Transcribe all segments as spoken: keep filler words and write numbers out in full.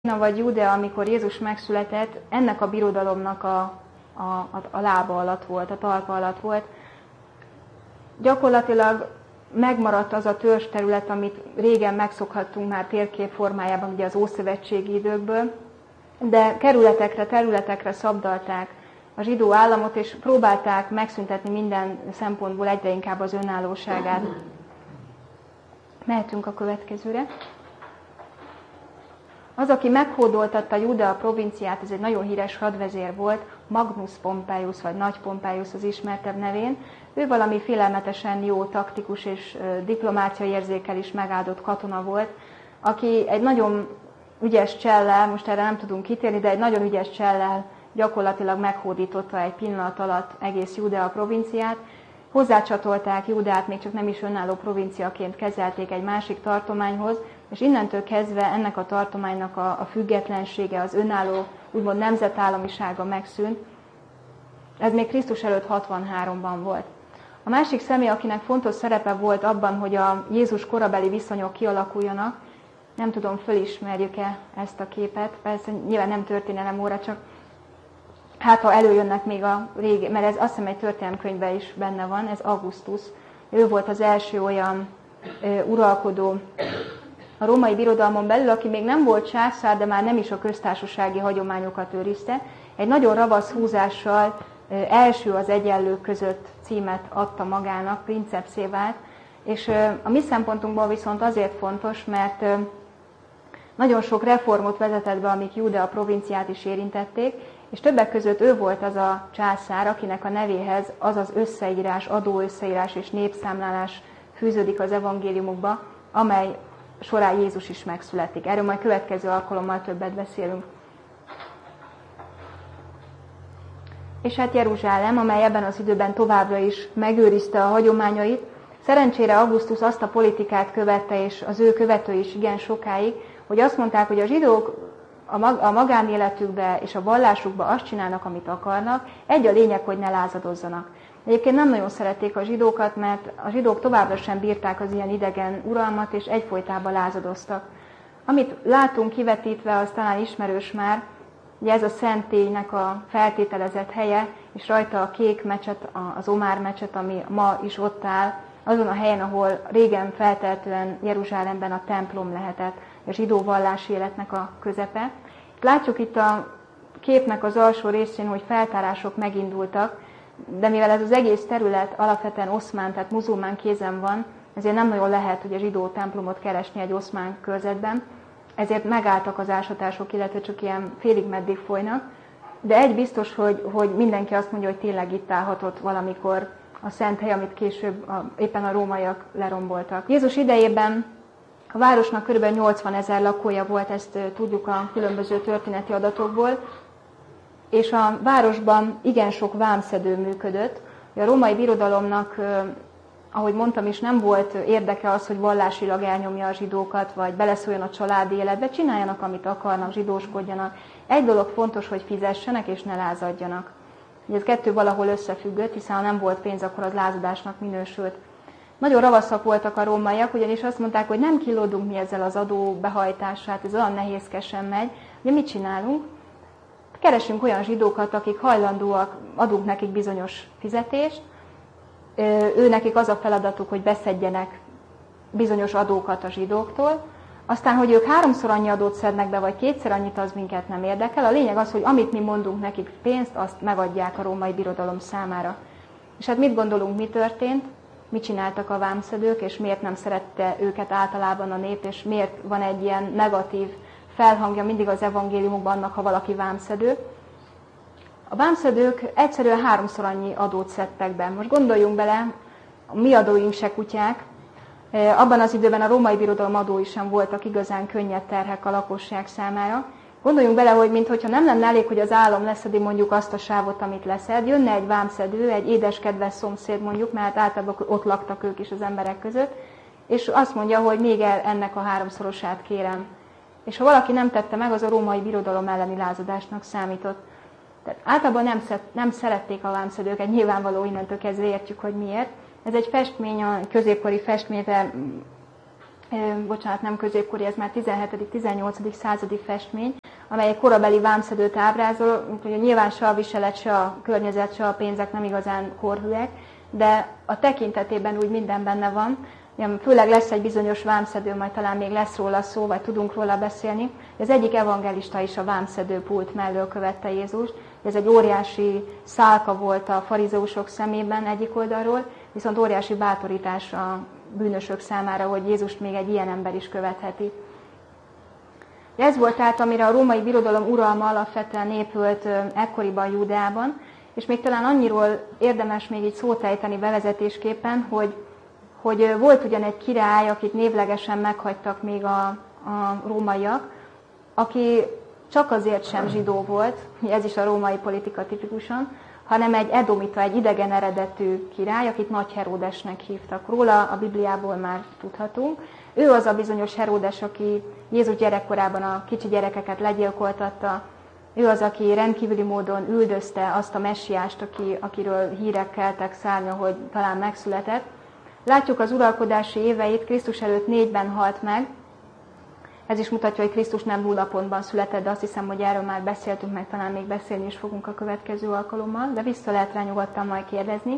vagy Júdea, amikor Jézus megszületett, ennek a birodalomnak a, a, a, a lába alatt volt, a talpa alatt volt. Gyakorlatilag megmaradt az a törzsterület, amit régen megszokhattunk már térkép formájában, ugye az ószövetségi időkből, de kerületekre, területekre szabdalták a zsidó államot, és próbálták megszüntetni minden szempontból egyre inkább az önállóságát. Mehetünk a következőre. Az, aki meghódoltatta Júdea provinciát, ez egy nagyon híres hadvezér volt, Magnus Pompeius, vagy Nagy Pompeius az ismertebb nevén. Ő valami félelmetesen jó taktikus és diplomáciai érzékkel is megáldott katona volt, aki egy nagyon ügyes csellel, most erre nem tudunk kitérni, de egy nagyon ügyes csellel gyakorlatilag meghódította egy pillanat alatt egész Júdea provinciát. Hozzácsatolták Júdeát, még csak nem is önálló provinciaként kezelték egy másik tartományhoz, és innentől kezdve ennek a tartománynak a, a függetlensége, az önálló, úgymond nemzetállamisága megszűnt. Ez még Krisztus előtt hatvanháromban volt. A másik személy, akinek fontos szerepe volt abban, hogy a Jézus korabeli viszonyok kialakuljanak, nem tudom, fölismerjük-e ezt a képet, persze nyilván nem történelem óra, csak hát ha előjönnek még a régi, mert ez azt hiszem egy történelemkönyvben is benne van, ez Augustus. Ő volt az első olyan e, uralkodó a római birodalmon belül, aki még nem volt császár, de már nem is a köztársasági hagyományokat őrizte. Egy nagyon ravasz húzással e, első az egyenlők között címet adta magának, princepszé vált, és e, a mi szempontunkból viszont azért fontos, mert e, nagyon sok reformot vezetett be, amik Júdea provinciát is érintették, és többek között ő volt az a császár, akinek a nevéhez az az összeírás, adóösszeírás és népszámlálás fűződik az evangéliumokba, amely során Jézus is megszületik. Erről majd következő alkalommal többet beszélünk. És hát Jeruzsálem, amely ebben az időben továbbra is megőrizte a hagyományait, szerencsére Augustus azt a politikát követte, és az ő követői is igen sokáig, hogy azt mondták, hogy a zsidók a magánéletükbe és a vallásukba azt csinálnak, amit akarnak. Egy a lényeg, hogy ne lázadozzanak. Egyébként nem nagyon szerették a zsidókat, mert a zsidók továbbra sem bírták az ilyen idegen uralmat, és egyfolytában lázadoztak. Amit látunk kivetítve, az talán ismerős már, ugye ez a szentélynek a feltételezett helye, és rajta a kék mecset, az Omár mecset, ami ma is ott áll, azon a helyen, ahol régen feltehetően Jeruzsálemben a templom lehetett, a zsidó vallási életnek a közepe. Látjuk itt a képnek az alsó részén, hogy feltárások megindultak, de mivel ez az egész terület alapvetően oszmán, tehát muzulmán kézen van, ezért nem nagyon lehet ugye zsidó templomot keresni egy oszmán körzetben, ezért megálltak az ásatások, illetve csak ilyen félig meddig folynak. De egy biztos, hogy, hogy mindenki azt mondja, hogy tényleg itt állhatott valamikor a szent hely, amit később a, éppen a rómaiak leromboltak. Jézus idejében a városnak kb. nyolcvanezer lakója volt, ezt tudjuk a különböző történeti adatokból, és a városban igen sok vámszedő működött. A római birodalomnak, ahogy mondtam is, nem volt érdeke az, hogy vallásilag elnyomja a zsidókat, vagy beleszóljon a családi életbe, csináljanak, amit akarnak, zsidóskodjanak. Egy dolog fontos, hogy fizessenek és ne lázadjanak. Ez kettő valahol összefüggött, hiszen ha nem volt pénz, akkor az lázadásnak minősült. Nagyon ravaszak voltak a rómaiak, ugyanis azt mondták, hogy nem kilódunk mi ezzel az adó behajtását, ez olyan nehézkesen megy. Ugye mit csinálunk? Keresünk olyan zsidókat, akik hajlandóak, adunk nekik bizonyos fizetést, ő nekik az a feladatuk, hogy beszedjenek bizonyos adókat a zsidóktól, aztán, hogy ők háromszor annyi adót szednek be, vagy kétszer annyit, az minket nem érdekel. A lényeg az, hogy amit mi mondunk nekik pénzt, azt megadják a római birodalom számára. És hát mit gondolunk, mi történt? Mit csináltak a vámszedők, és miért nem szerette őket általában a nép, és miért van egy ilyen negatív felhangja mindig az evangéliumokban annak, ha valaki vámszedő. A vámszedők egyszerűen háromszor annyi adót szedtek be. Most gondoljunk bele, a mi adóink se kutyák. Abban az időben a római birodalom adói sem voltak igazán könnyed terhek a lakosság számára. Gondoljunk bele, hogy mintha nem lenne elég, hogy az állam leszedi mondjuk azt a sávot, amit leszed, jönne egy vámszedő, egy édeskedves szomszéd mondjuk, mert általában ott laktak ők is az emberek között, és azt mondja, hogy még el ennek a háromszorosát kérem. És ha valaki nem tette meg, az a római birodalom elleni lázadásnak számított. Tehát általában nem, szed, nem szerették a vámszedőket, nyilvánvaló, innentől kezdve értjük, hogy miért. Ez egy festmény, a középkori festmény, bocsánat, nem középkori, ez már tizenhetedik-tizennyolcadik századi festmény, amely egy korabeli vámszedőt ábrázol, úgyhogy nyilván se a viselet, se a környezet, se a pénzek nem igazán korhűek, de a tekintetében úgy minden benne van. Főleg lesz egy bizonyos vámszedő, majd talán még lesz róla szó, vagy tudunk róla beszélni. Az egyik evangelista is a vámszedő pult mellől követte Jézust. Ez egy óriási szálka volt a farizeusok szemében egyik oldalról, viszont óriási bátorítás a bűnösök számára, hogy Jézust még egy ilyen ember is követheti. Ez volt tehát, amire a római birodalom uralma alapvetően épült ekkoriban Júdeában, és még talán annyiról érdemes még így szót ejteni bevezetésképpen, hogy, hogy volt ugyan egy király, akit névlegesen meghagytak még a, a rómaiak, aki csak azért sem zsidó volt, ez is a római politika tipikusan, hanem egy edomita, egy idegen eredetű király, akit Nagy Heródesnek hívtak. Róla a Bibliából már tudhatunk. Ő az a bizonyos Heródes, aki Jézus gyerekkorában a kicsi gyerekeket legyilkoltatta. Ő az, aki rendkívüli módon üldözte azt a messiást, aki, akiről hírek keltek szárnya, hogy talán megszületett. Látjuk az uralkodási éveit, Krisztus előtt négyben halt meg. Ez is mutatja, hogy Krisztus nem nulla pontban született, de azt hiszem, hogy erről már beszéltünk, meg talán még beszélni is fogunk a következő alkalommal, de vissza lehet rá nyugodtan majd kérdezni.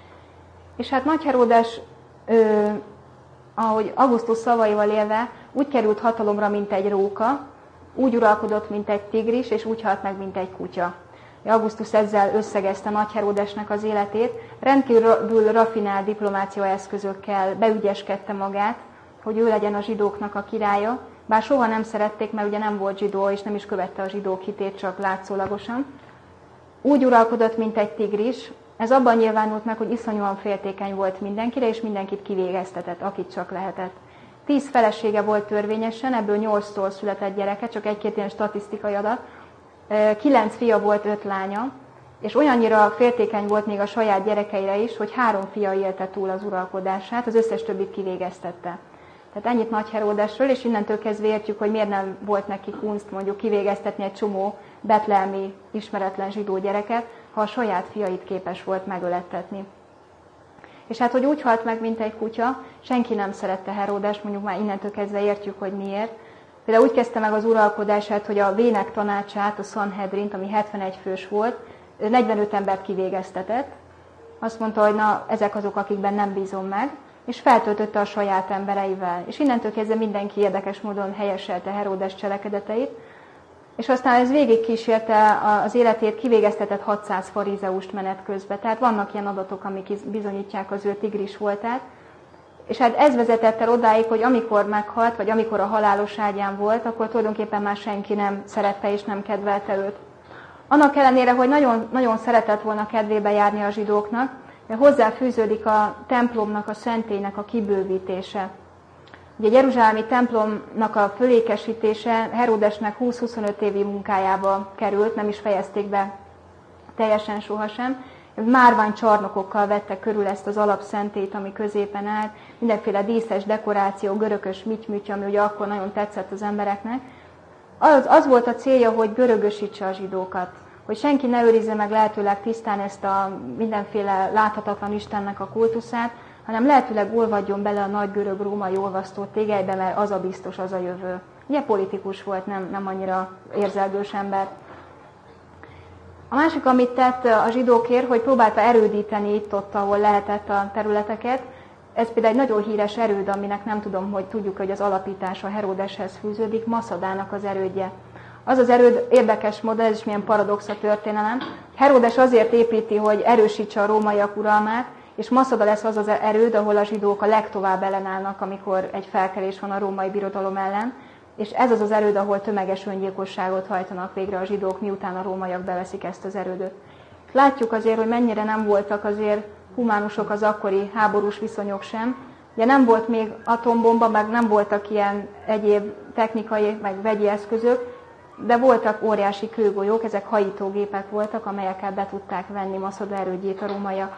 És hát Nagy Heródes, ö, ahogy Augustus szavaival élve, úgy került hatalomra, mint egy róka, úgy uralkodott, mint egy tigris, és úgy halt meg, mint egy kutya. Augustus ezzel összegezte Nagy Heródesnek az életét, rendkívül raffinált diplomácia eszközökkel beügyeskedte magát, hogy ő legyen a zsidóknak a királya, bár soha nem szerették, mert ugye nem volt zsidó, és nem is követte a zsidók hitét, csak látszólagosan. Úgy uralkodott, mint egy tigris. Ez abban nyilvánult meg, hogy iszonyúan féltékeny volt mindenkire, és mindenkit kivégeztetett, akit csak lehetett. Tíz felesége volt törvényesen, ebből nyolctól született gyereke, csak egy-két ilyen statisztikai adat. Kilenc fia volt, öt lánya, és olyannyira féltékeny volt még a saját gyerekeire is, hogy három fia élte túl az uralkodását, az összes többit kivégeztette. Tehát ennyit Nagy Heródesről, és innentől kezdve értjük, hogy miért nem volt neki kunst mondjuk kivégeztetni egy csomó betlehemi ismeretlen zsidó gyereket, ha a saját fiait képes volt megölettetni. És hát, hogy úgy halt meg, mint egy kutya, senki nem szerette Heródest, mondjuk már innentől kezdve értjük, hogy miért. Például úgy kezdte meg az uralkodását, hogy a vének tanácsát, a Sanhedrint, ami hetvenegy fős volt, negyvenöt embert kivégeztetett. Azt mondta, hogy na, ezek azok, akikben nem bízom meg, és feltöltötte a saját embereivel. És innentől kezdve mindenki érdekes módon helyeselte Heródes cselekedeteit, és aztán ez végigkísérte az életét, kivégeztetett hatszáz farizeust menet közben. Tehát vannak ilyen adatok, amik bizonyítják az ő tigris voltát. És hát ez vezetett el odáig, hogy amikor meghalt, vagy amikor a halálos ágyán volt, akkor tulajdonképpen már senki nem szerette és nem kedvelte őt. Annak ellenére, hogy nagyon, nagyon szeretett volna kedvébe járni a zsidóknak, de hozzá fűződik a templomnak, a szentélynek a kibővítése. Ugye a jeruzsálemi templomnak a fölékesítése Heródesnek húsz-huszonöt évi munkájába került, nem is fejezték be teljesen sohasem. Márvány csarnokokkal vette körül ezt az alapszentélyt, ami középen állt, mindenféle díszes dekoráció, görögös mitymüty, ami ugye akkor nagyon tetszett az embereknek. Az, az volt a célja, hogy görögösítse a zsidókat, hogy senki ne őrizze meg lehetőleg tisztán ezt a mindenféle láthatatlan Istennek a kultuszát, hanem lehetőleg olvadjon bele a nagy görög-római olvasztó tégelybe, mert az a biztos, az a jövő. Ugye politikus volt, nem, nem annyira érzelgős ember. A másik, amit tett a zsidókért, hogy próbálta erődíteni itt-ott, ahol lehetett a területeket. Ez például egy nagyon híres erőd, aminek nem tudom, hogy tudjuk, hogy az alapítása Heródeshez fűződik, Maszadának az erődje. Az az erőd érdekes módon, ez is milyen paradox a történelem. Heródes azért építi, hogy erősítse a rómaiak uralmát, és Maszada lesz az az erőd, ahol a zsidók a legtovább ellenállnak, amikor egy felkelés van a római birodalom ellen. És ez az az erőd, ahol tömeges öngyilkosságot hajtanak végre a zsidók, miután a rómaiak beveszik ezt az erődöt. Látjuk azért, hogy mennyire nem voltak azért humánusok az akkori háborús viszonyok sem. Ugye nem volt még atombomba, meg nem voltak ilyen egyéb technikai, meg vegyi eszközök, de voltak óriási kőgolyók, ezek hajítógépek voltak, amelyekkel be tudták venni Maszada erődjét a rómaiak.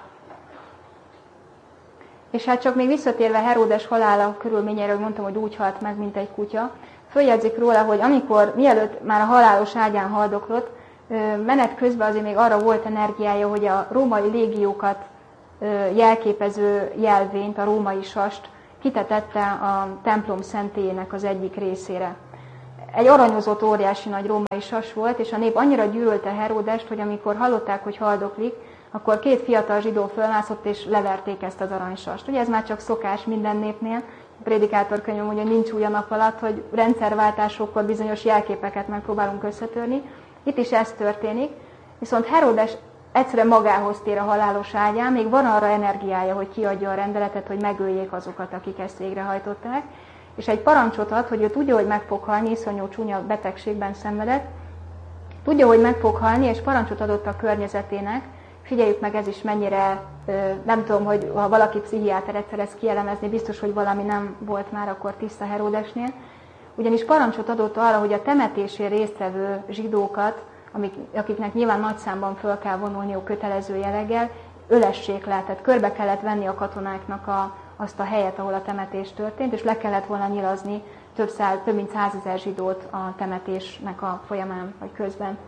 És hát csak még visszatérve Heródes halála körülményére, hogy mondtam, hogy úgy halt meg, mint egy kutya, följegyzik róla, hogy amikor, mielőtt már a halálos ágyán haldoklott, menet közben azért még arra volt energiája, hogy a római légiókat jelképező jelvényt, a római sast kitetette a templom szentélyének az egyik részére. Egy aranyozott, óriási nagy római sas volt, és a nép annyira gyűlölte Heródest, hogy amikor hallották, hogy haldoklik, akkor két fiatal zsidó fölmászott és leverték ezt az aranysast. Ugye ez már csak szokás minden népnél. A Prédikátor könyvem ugye nincs új a nap alatt, hogy rendszerváltásokkor bizonyos jelképeket megpróbálunk összetörni. Itt is ez történik, viszont Heródes egyszerűen magához tér a halálos ágyán, még van arra energiája, hogy kiadja a rendeletet, hogy megöljék azokat, akik ezt végrehajtották, és egy parancsot ad, hogy ő tudja, hogy meg fog halni, iszonyú csúnya betegségben szenvedett, tudja, hogy meg fog halni, és parancsot adott a környezetének. Figyeljük meg, ez is mennyire, nem tudom, hogy ha valaki pszichiáter egyszer ezt kielemezni, biztos, hogy valami nem volt már akkor tiszta Heródesnél, ugyanis parancsot adott arra, hogy a temetésén résztvevő zsidókat, amik, akiknek nyilván nagy számban föl kell vonulniuk kötelező jelleggel, ölessék le, tehát körbe kellett venni a katonáknak a, azt a helyet, ahol a temetés történt, és le kellett volna nyilazni több, száz, több mint százezer zsidót a temetésnek a folyamán vagy közben.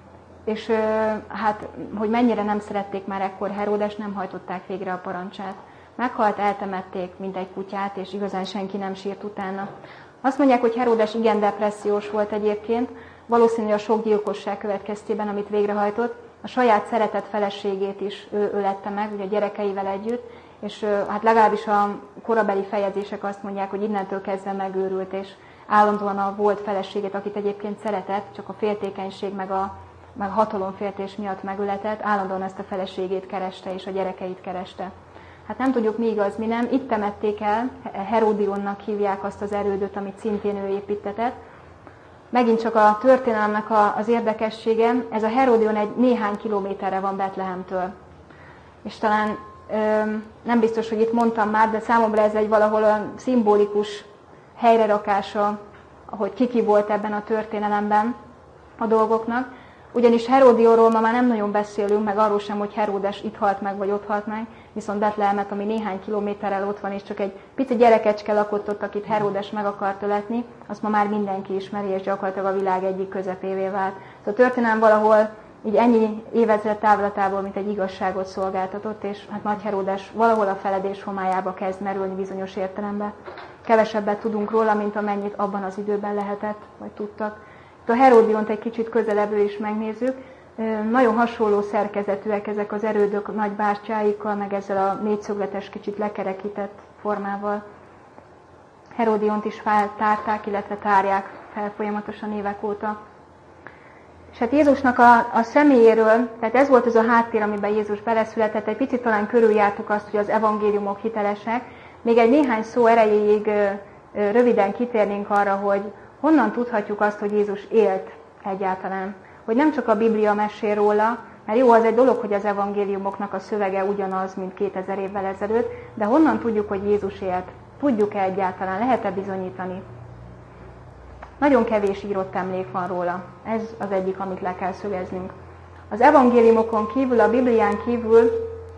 És hát, hogy mennyire nem szerették már ekkor Heródes, nem hajtották végre a parancsát. Meghalt, eltemették, mint egy kutyát, és igazán senki nem sírt utána. Azt mondják, hogy Heródes igen depressziós volt egyébként, valószínű a sok gyilkosság következtében, amit végrehajtott, a saját szeretett feleségét is ő ölette meg, ugye a gyerekeivel együtt, és hát legalábbis a korabeli fejezések azt mondják, hogy innentől kezdve megőrült, és állandóan a volt feleségét, akit egyébként szeretett, csak a féltékenység meg a, meg a hatalomféltés miatt megöletett, állandóan ezt a feleségét kereste, és a gyerekeit kereste. Hát nem tudjuk, mi igaz, mi nem. Itt temették el, Herodionnak hívják azt az erődöt, amit szintén ő építetett. Megint csak a történelemnek az érdekessége, ez a Herodion egy néhány kilométerre van Betlehemtől. És talán ö, nem biztos, hogy itt mondtam már, de számomra ez egy valahol a szimbolikus helyrerakása, hogy kiki volt ebben a történelemben a dolgoknak. Ugyanis Herodionról ma már nem nagyon beszélünk, meg arról sem, hogy Heródes itt halt meg, vagy ott halt meg, viszont Betlehemet, ami néhány kilométerrel ott van, és csak egy pici gyerekecske lakott ott, akit Heródes meg akart öletni, azt ma már mindenki ismeri, és gyakorlatilag a világ egyik közepévé vált. Szóval a történelem valahol így ennyi évezred távlatából, mint egy igazságot szolgáltatott, és hát Nagy Heródes valahol a feledés homályába kezd merülni bizonyos értelemben. Kevesebbet tudunk róla, mint amennyit abban az időben lehetett, vagy tudtak. A Herodiont egy kicsit közelebbről is megnézzük. Nagyon hasonló szerkezetűek ezek az erődök nagy bástyáikkal, meg ezzel a négyszögletes, kicsit lekerekített formával. Herodiont is feltárták, illetve tárják fel folyamatosan évek óta. És hát Jézusnak a, a személyéről, tehát ez volt az a háttér, amiben Jézus beleszületett, egy picit talán körüljártuk azt, hogy az evangéliumok hitelesek. Még egy néhány szó erejéig röviden kitérnénk arra, hogy honnan tudhatjuk azt, hogy Jézus élt egyáltalán? Hogy nem csak a Biblia mesél róla, mert jó, az egy dolog, hogy az evangéliumoknak a szövege ugyanaz, mint kétezer évvel ezelőtt, de honnan tudjuk, hogy Jézus élt? Tudjuk-e egyáltalán? Lehet-e bizonyítani? Nagyon kevés írott emlék van róla. Ez az egyik, amit le kell szögeznünk. Az evangéliumokon kívül, a Biblián kívül,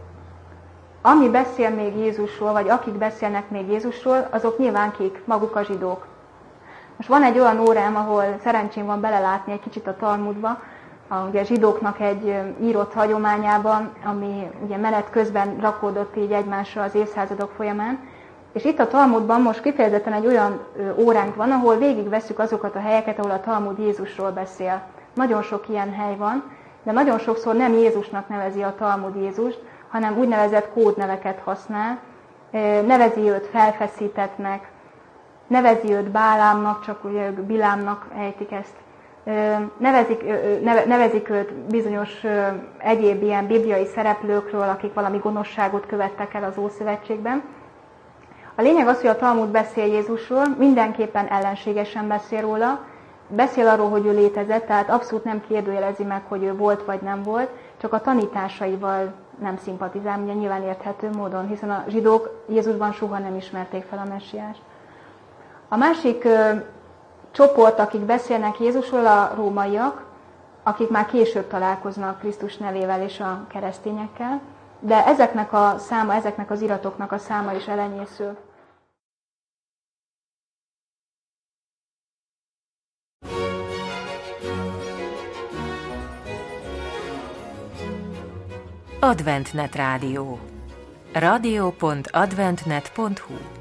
ami beszél még Jézusról, vagy akik beszélnek még Jézusról, azok nyilván kik? Maguk a zsidók. Most van egy olyan órám, ahol szerencsém van belelátni egy kicsit a Talmudba, a ugye, zsidóknak egy írott hagyományában, ami ugye menet közben rakódott így egymásra az évszázadok folyamán. És itt a Talmudban most kifejezetten egy olyan óránk van, ahol végigvesszük azokat a helyeket, ahol a Talmud Jézusról beszél. Nagyon sok ilyen hely van, de nagyon sokszor nem Jézusnak nevezi a Talmud Jézust, hanem úgynevezett kódneveket használ. Nevezi őt felfeszítettnek, nevezi őt Bálámnak, csak ugye Bilámnak ejtik ezt. Nevezik, neve, nevezik őt bizonyos egyéb ilyen bibliai szereplőkről, akik valami gonoszságot követtek el az Ószövetségben. A lényeg az, hogy a Talmud beszél Jézusról, mindenképpen ellenségesen beszél róla, beszél arról, hogy ő létezett, tehát abszolút nem kérdőjelezi meg, hogy ő volt vagy nem volt, csak a tanításaival nem szimpatizál, ugye nyilván érthető módon, hiszen a zsidók Jézusban soha nem ismerték fel a messiást. A másik ö, csoport, akik beszélnek Jézusról, a rómaiak, akik már később találkoznak Krisztus nevével és a keresztényekkel, de ezeknek a száma, ezeknek az iratoknak a száma is elenyésző. Adventnet Rádió. rádió pont adventnet pont hu